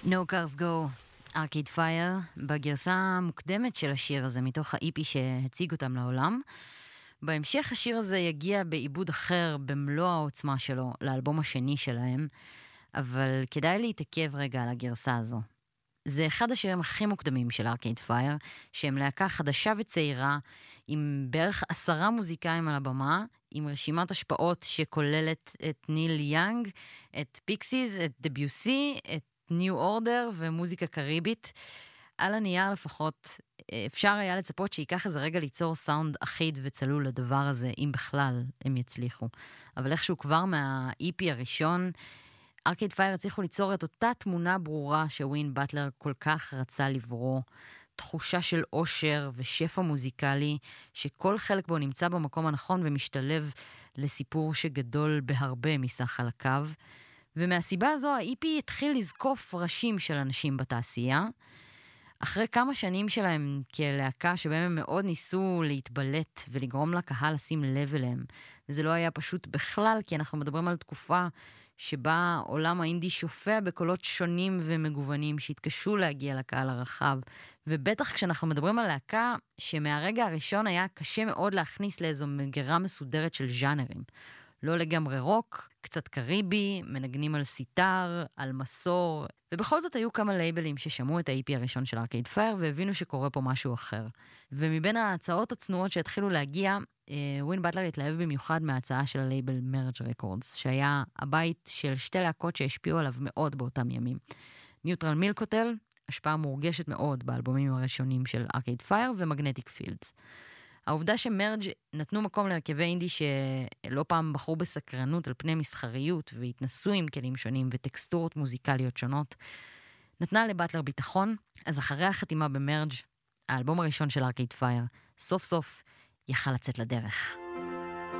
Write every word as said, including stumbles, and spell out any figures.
No Cars Go, Arcade Fire, בגרסה המוקדמת של השיר הזה, מתוך ה-E P שהציג אותם לעולם. בהמשך השיר הזה יגיע בעיבוד אחר, במלוא העוצמה שלו, לאלבום השני שלהם, אבל כדאי להתעכב רגע על הגרסה הזו. זה אחד השירים הכי מוקדמים של ארקייד פייר, שהם להקה חדשה וצעירה, עם בערך עשרה מוזיקאים על הבמה, עם רשימת השפעות שכוללת את ניל יאנג, את פיקסיס, את דביוסי, את ניו אורדר ומוזיקה קריבית. על הנייר לפחות אפשר היה לצפות שייקח איזה רגע ליצור סאונד אחיד וצלול לדבר הזה, אם בכלל הם יצליחו. אבל איכשהו כבר מה-E P הראשון, ארקייד פייר הצליחו ליצור את אותה תמונה ברורה שווין באטלר כל כך רצה לברוא, תחושה של אושר ושפע מוזיקלי, שכל חלק בו נמצא במקום הנכון ומשתלב לסיפור שגדול בהרבה מסך חלקיו. ומהסיבה הזו ה-E P התחיל לזקוף ראשים של אנשים בתעשייה. אחרי כמה שנים שלהם כלהקה שבהם הם מאוד ניסו להתבלט ולגרום לקהל לשים לב אליהם. וזה לא היה פשוט בכלל, כי אנחנו מדברים על תקופה שבה עולם האינדי שופע בקולות שונים ומגוונים שהתקשו להגיע לקהל הרחב. ובטח כשאנחנו מדברים על להקה שמהרגע הראשון היה קשה מאוד להכניס לאיזו מגירה מסודרת של ז'אנרים. לא לגמרי רוק, קצת קריבי, מנגנים על סיטר, על מסור, ובכל זאת היו כמה לייבלים ששמעו את ה-E P הראשון של ארקייד פייר והבינו שקורה פה משהו אחר. ומבין ההצעות הצנועות שהתחילו להגיע, ווין באטלר התלהב במיוחד מההצעה של הלייבל מרג' רקורדס, שהיה הבית של שתי להקות שהשפיעו עליו מאוד באותם ימים. ניוטרל מילק הוטל, השפעה מורגשת מאוד באלבומים הראשונים של ארקייד פייר, ומגנטיק פילדס. העובדה שמרג' נתנו מקום להרכבי אינדי שלא פעם בחרו בסקרנות על פני מסחריות והתנסו עם כלים שונים וטקסטורות מוזיקליות שונות, נתנה לבטלר ביטחון. אז אחרי החתימה במרג', האלבום הראשון של ארקייד פייר, סוף סוף יכל לצאת לדרך.